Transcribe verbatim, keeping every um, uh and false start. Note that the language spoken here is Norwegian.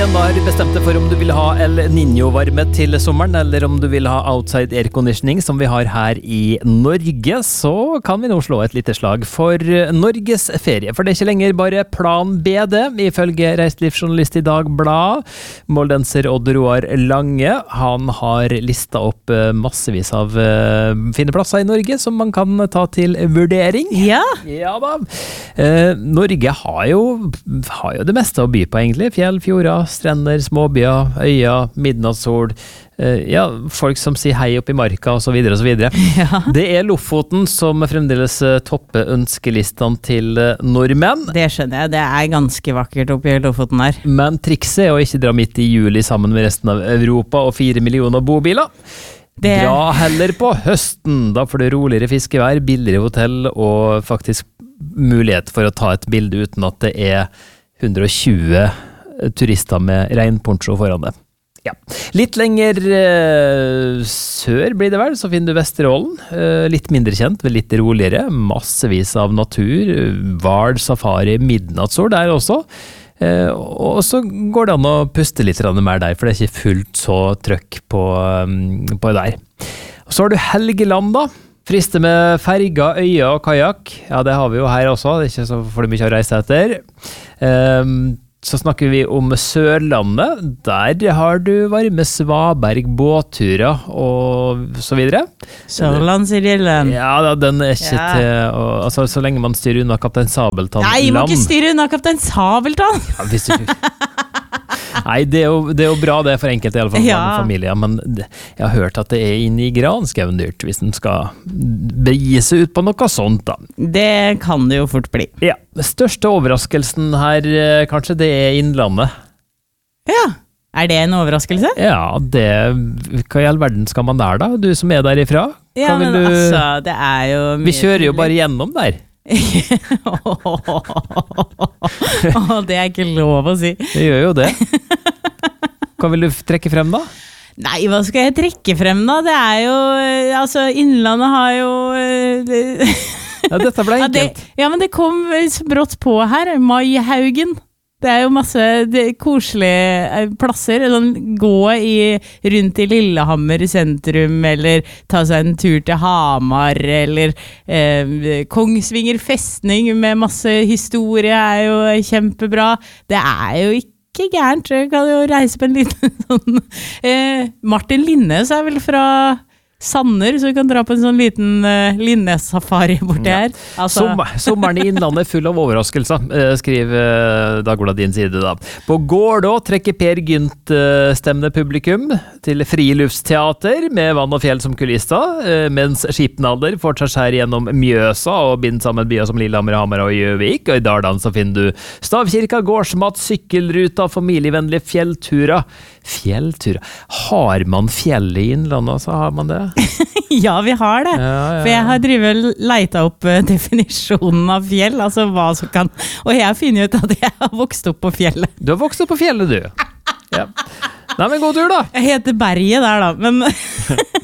Da har du bestemt deg for om du vil ha El Niño-varme til sommeren, eller om du vil ha outside airconditioning, som vi har her i Norge, så kan vi nå slå et lite slag for Norges ferie. For det er ikke lenger bare plan B det, ifølge reiselivsjournalist i Dagbladet, moldenser Odd Roar Lange. Han har listet opp massevis av fine plasser i Norge som man kan ta til vurdering. Ja. Ja da. Eh, Norge har jo, har jo det meste å by på egentlig. Fjell, fjorder, strender, småbyer, øyer, midnattssol, uh, ja, folk som sier hei opp i marka, og så videre, og så videre. Ja. Det er Lofoten som fremdeles topper ønskelistene til nordmenn. Det skjønner jeg, det er ganske vakkert oppe i Lofoten her. Men trikset er å ikke dra midt i juli sammen med resten av Europa og fire millioner bobiler. Det... Dra heller på høsten, da får du roligere fiskevær, billigere hotell og faktisk mulighet for å ta et bilde uten at det er hundre og tjue turister med regnponcho foran det. Ja. Litt lenger eh, sør blir det vel, så finner du Vesterålen. Eh, litt mindre kjent, men litt roligere. Massevis av natur, hval, safari, midnattssol der også. Eh, og så går det an å puste litt mer der, for det er ikke fullt så trøkk på, på der. Og så har du Helgeland da. Friste med ferger, øyer og kajak. Ja, det har vi jo her også. Det er ikke så for mye å reise etter. Eh, Så snakker vi om Sørlandet. Der har du varme Svaberg, båtturer og så videre. Sørlandsidyllen. Ja, da, den er ikke Ja. til å, altså, så lenge man styrer unna Kaptein Sabeltann Nei, jeg må land. ikke styre unna Kaptein Sabeltann. Ja, hvis du ikke... Nei, det er, jo, det er jo bra det for enkelte, i alle fall, Ja. familier, men det, jeg har hørt at det er inne i granskauen dyrt, hvis den skal begi seg ut på noe sånt da. Det kan det jo fort bli. Ja, største overraskelsen her, eh, kanskje det er Innlandet. Ja. Er det en overraskelse? Ja, det, hva i all verden skal man der da? Du som er derifra? Hva Ja, vil men du... altså, det er jo... Vi kjører jo bare gjennom der. Åh, det er ikke lov å si. Det gjør jo det. Hva vil du trekke frem da? Nei, hva skal jeg trekke frem da? Det er jo, altså, Innlandet har jo... Det, Ja, dette ble ja, det, enkelt. ja, men det kom så brått på her. Maihaugen. Det er jo masse det, koselige plasser. Sånn, gå i, rundt i Lillehammer sentrum, eller ta seg en tur til Hamar, eller eh, Kongsvinger festning med masse historie er jo kjempebra. Det er jo ikke gærent. Jeg kan jo reise på en liten sånn... Eh, Martin Linnes er vel fra... Sanner, så vi kan dra på en sånn liten uh, Linnes-safari borti her. Altså... Sommer, sommeren i Innlandet er full av overraskelser, eh, skriver eh, Dagbladet din side da. På Gårdå trekker Per Gynt eh, stemmende publikum til friluftsteater med vann og fjell som kulister, eh, mens Skipnader fortsatt skjær gjennom Mjøsa og binder sammen byer som Lillehammer, Hamar og Gjøvik. Og i Daldan så finner du Stavkirka, gårdsmat, sykkelruta, familievennlige fjellturer. Fjellturer? Har man fjell i Innlandet, så har man det? Ja, vi har det. Ja, ja, ja. For jeg har drivet leita opp uh, definisjonen av fjell, altså hva som kan... Og jeg finner ut at jeg har vokst opp på fjellet. Du har vokst opp på fjellet, du. Ja. Nei, men god tur da! Jeg heter Berget der da, men...